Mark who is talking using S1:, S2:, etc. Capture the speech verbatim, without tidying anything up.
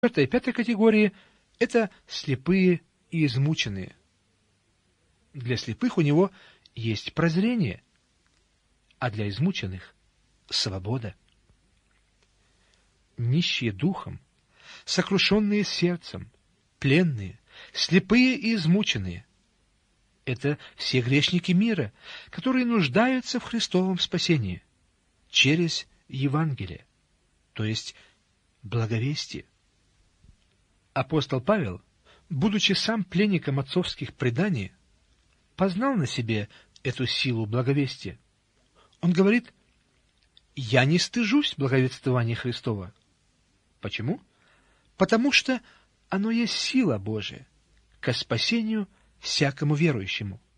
S1: Четвертая и пятая категории — это слепые и измученные. Для слепых у него есть прозрение, а для измученных — свобода. Нищие духом, сокрушенные сердцем, пленные, слепые и измученные — это все грешники мира, которые нуждаются в Христовом спасении через Евангелие, то есть благовестие. Апостол Павел, будучи сам пленником отцовских преданий, познал на себе эту силу благовестия. Он говорит: «Я не стыжусь благовествования Христова». Почему? Потому что оно есть сила Божия ко спасению всякому верующему.